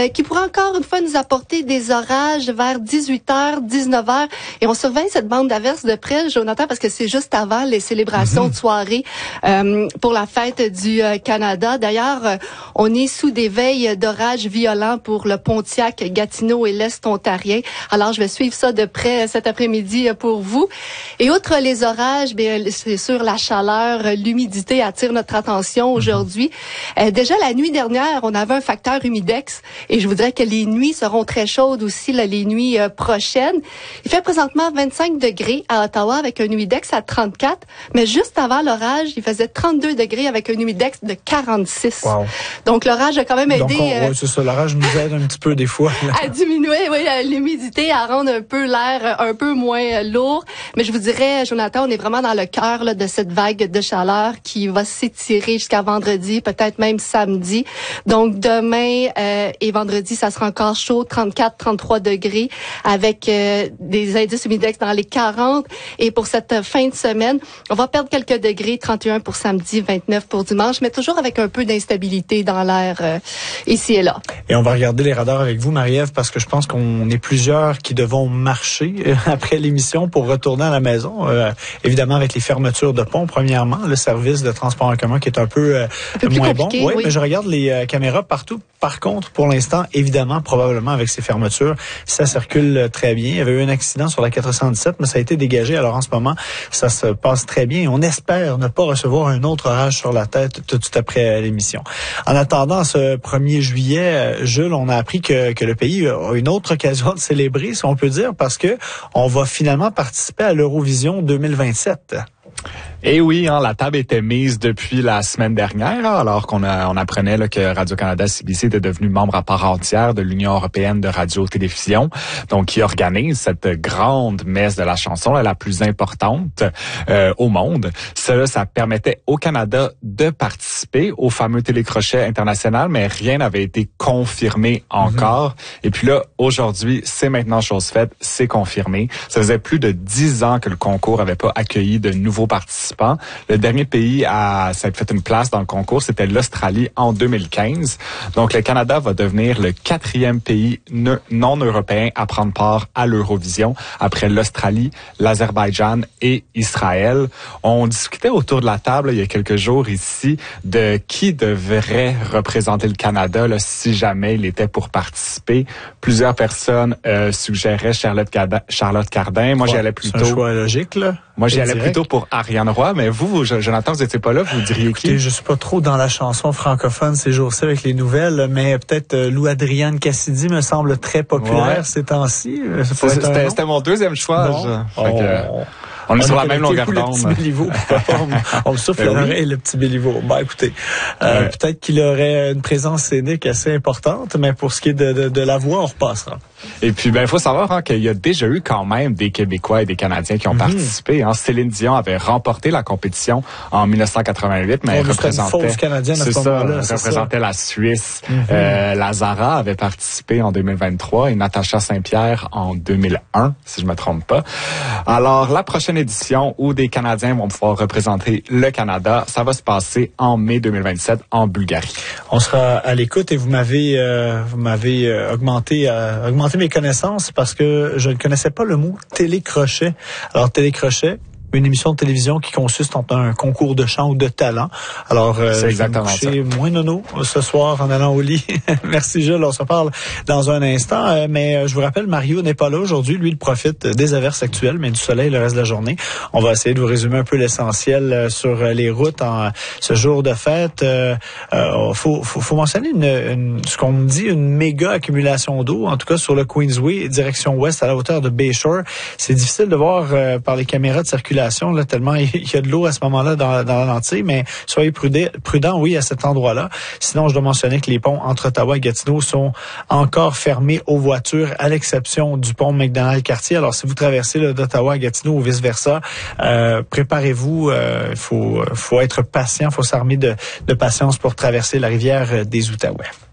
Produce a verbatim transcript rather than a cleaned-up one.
euh, qui pourrait encore une fois nous apporter des orages vers dix-huit heures, dix-neuf heures. Et on surveille cette bande d'averses de près, Jonathan, parce que c'est juste avant les célébrations mm-hmm. de soirée euh, pour la fête du euh, Canada. D'ailleurs, euh, on est sous des veilles d'orages violents pour le Pontiac, Gatineau et l'Est ontarien. Alors, je vais suivre ça de près cet après-midi pour vous. Et outre les orages, bien, c'est sûr, la chaleur, l'humidité attire notre attention aujourd'hui. Euh, déjà, la nuit dernière, on avait un facteur humidex et je vous dirais que les nuits seront très chaudes aussi, là, les nuits euh, prochaines. Il fait présentement vingt-cinq degrés à Ottawa avec un humidex à trente-quatre, mais juste avant l'orage, il faisait trente-deux degrés avec un humidex de quarante-six. Wow. Donc, l'orage a quand même aidé... Donc, on, euh, ouais, c'est ça, l'orage nous aide un petit peu des fois. Là. À diminuer, oui, l'humidité, à rendre un peu l'air un peu moins lourd. Mais je vous dirais, Jonathan, on est vraiment dans le cœur là, de cette vague de chaleur qui va s'étirer jusqu'à vendredi, peut-être même samedi. Donc, demain euh, et vendredi, ça sera encore chaud, trente-quatre, trente-trois degrés, avec euh, des indices humidex dans les quarante. Et pour cette fin de semaine, on va perdre quelques degrés, trente et un pour samedi, vingt-neuf pour dimanche, mais toujours avec un peu d'instabilité dans l'air euh, ici et là. Et on va regarder les radars avec vous, Marie-Ève, parce que je pense qu'on est plusieurs qui devons marcher euh, après l'émission pour retourner à la maison. Euh, évidemment, avec les fermetures de ponts, premièrement, le service de transport en commun qui est un peu, euh, un peu moins bon. Oui, oui, mais je regarde les euh, caméras partout. Par contre, pour l'instant, évidemment, probablement avec ces fermetures, ça circule très bien. Il y avait eu un accident sur la quatre cent dix-sept, mais ça a été dégagé. Alors en ce moment, ça se passe très bien. On espère ne pas recevoir un autre orage sur la tête tout de suite après l'émission. En attendant ce premier juillet, Jules, on a appris que, que le pays a une autre occasion de célébrer, si on peut dire, parce que on va finalement participer à l'Eurovision deux mille vingt-sept. Et oui, hein, la table était mise depuis la semaine dernière, alors qu'on a, on apprenait là, que Radio-Canada C B C était devenu membre à part entière de l'Union européenne de radio-télévision, donc qui organise cette grande messe de la chanson, là, la plus importante euh, au monde. Cela, ça permettait au Canada de participer au fameux télécrochet international, mais rien n'avait été confirmé encore. Mm-hmm. Et puis là, aujourd'hui, c'est maintenant chose faite, c'est confirmé. Ça faisait plus de dix ans que le concours n'avait pas accueilli de nouveaux participants. Le dernier pays à s'être fait une place dans le concours, c'était l'Australie en deux mille quinze. Donc, le Canada va devenir le quatrième pays ne- non européen à prendre part à l'Eurovision, après l'Australie, l'Azerbaïdjan et Israël. On discutait autour de la table il y a quelques jours ici de qui devrait représenter le Canada là, si jamais il était pour participer. Plusieurs personnes euh, suggéraient Charlotte Cardin. Charlotte Cardin. Moi, ouais, j'y allais plutôt... C'est un choix logique, là. Moi, j'y allais plutôt pour Ariane Roy, mais vous, Jonathan, vous n'étiez pas là, vous diriez Écoutez, qui? Je suis pas trop dans la chanson francophone ces jours-ci avec les nouvelles, mais peut-être euh, Lou Adrienne Cassidy me semble très populaire ouais. ces temps-ci. C'était, c'était mon deuxième choix. Bon. Je... Fait que... Oh. On est on sur la même longueur d'onde. Le petit Béliveau, on, on me souffle ben l'oreille, oui. le petit Béliveau. Bon, écoutez, euh, ouais. peut-être qu'il aurait une présence scénique assez importante, mais pour ce qui est de, de, de la voix, on repassera. Et puis, ben, il faut savoir hein, qu'il y a déjà eu quand même des Québécois et des Canadiens qui ont mm-hmm. participé. Hein. Céline Dion avait remporté la compétition en dix-neuf cent quatre-vingt-huit, mais elle représentait, une fausse Canadienne à c'est ce ça, moment-là, elle c'est représentait ça. la Suisse. Mm-hmm. Euh, la Zara avait participé en deux mille vingt-trois et Natacha Saint-Pierre en deux mille un, si je me trompe pas. Alors, la prochaine édition où des Canadiens vont pouvoir représenter le Canada, ça va se passer en mai deux mille vingt-sept en Bulgarie. On sera à l'écoute et vous m'avez, euh, vous m'avez euh, augmenté, euh, augmenté mes connaissances parce que je ne connaissais pas le mot télécrochet. Alors, télécrochet, une émission de télévision qui consiste en un concours de chant ou de talent. Alors, euh, c'est exactement je vais me coucher ça. Moins nono ce soir en allant au lit. Merci Jules, on se parle dans un instant. Euh, mais euh, je vous rappelle, Mario n'est pas là aujourd'hui. Lui, il profite des averses actuelles, mais du soleil le reste de la journée. On va essayer de vous résumer un peu l'essentiel euh, sur les routes en ce jour de fête. Euh, euh, faut, faut, faut mentionner une, une, ce qu'on me dit, une méga accumulation d'eau, en tout cas sur le Queensway, direction ouest à la hauteur de Bayshore. C'est difficile de voir euh, par les caméras de circulation. Là, tellement il y a de l'eau à ce moment-là dans, dans la lentille, mais soyez prudents, prudents, oui, à cet endroit-là. Sinon, je dois mentionner que les ponts entre Ottawa et Gatineau sont encore fermés aux voitures, à l'exception du pont McDonald-Cartier. Alors, si vous traversez là, d'Ottawa à Gatineau ou vice-versa, euh, préparez-vous. Il euh, faut, faut être patient, il faut s'armer de, de patience pour traverser la rivière des Outaouais.